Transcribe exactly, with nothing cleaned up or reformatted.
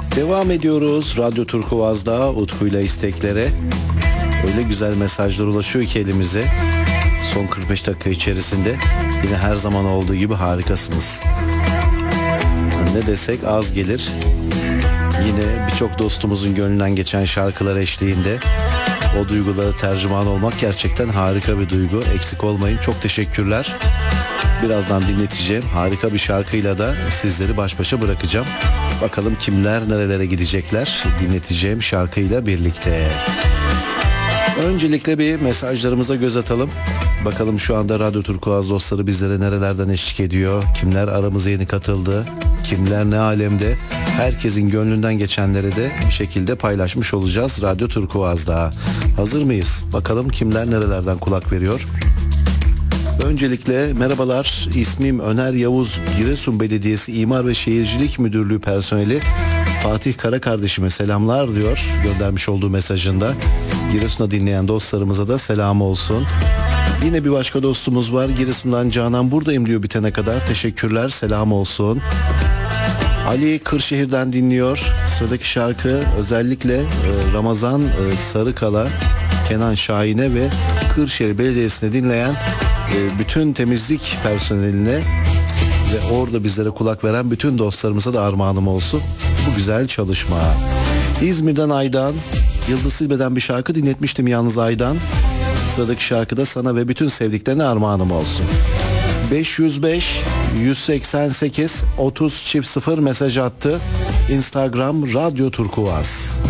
Devam ediyoruz Radyo Turkuaz'da Utku'yla isteklere. Öyle güzel mesajlar ulaşıyor ki elimize. Son kırk beş dakika içerisinde yine her zaman olduğu gibi harikasınız. Ne desek az gelir. Yine birçok dostumuzun gönlünden geçen şarkılar eşliğinde o duygulara tercüman olmak gerçekten harika bir duygu. Eksik olmayın. Çok teşekkürler. Birazdan dinleteceğim harika bir şarkıyla da sizleri baş başa bırakacağım. Bakalım kimler nerelere gidecekler dinleteceğim şarkıyla birlikte. Öncelikle bir mesajlarımıza göz atalım. Bakalım şu anda Radyo Turkuaz dostları bizlere nerelerden eşlik ediyor? Kimler aramıza yeni katıldı? Kimler ne alemde? Herkesin gönlünden geçenleri de bir şekilde paylaşmış olacağız Radyo Turkuaz'da. Hazır mıyız? Bakalım kimler nerelerden kulak veriyor? Öncelikle merhabalar, ismim Öner Yavuz, Giresun Belediyesi İmar ve Şehircilik Müdürlüğü personeli Fatih Kara kardeşime selamlar diyor göndermiş olduğu mesajında. Giresun'a dinleyen dostlarımıza da selam olsun. Yine bir başka dostumuz var, Giresun'dan Canan, buradayım diyor bitene kadar, teşekkürler, selam olsun. Ali Kırşehir'den dinliyor. Sıradaki şarkı özellikle Ramazan Sarıkala, Kenan Şahin'e ve Kırşehir Belediyesi'ne dinleyen bütün temizlik personeline ve orada bizlere kulak veren bütün dostlarımıza da armağanım olsun bu güzel çalışma. İzmir'den Aydan, Yıldız Silbe'den bir şarkı dinletmiştim yalnız Aydan. Sıradaki şarkıda sana ve bütün sevdiklerine armağanım olsun. beş yüz beş yüz seksen sekiz otuz çift sıfır mesaj attı. Instagram Radyo Turkuaz.